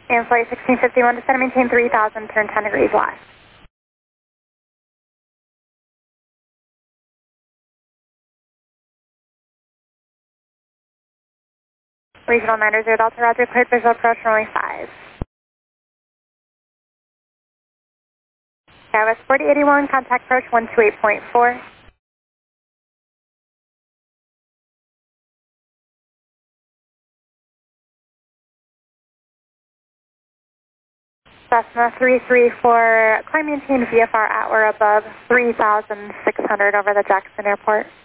And flight 1651, descend and maintain 3000, turn 10 degrees left. Regional 90 Delta, Roger, cleared visual approach, runway 5. Skywest 4081, contact approach 128.4. Cessna 334, climb maintain VFR at or above 3,600 over the Jackson Airport.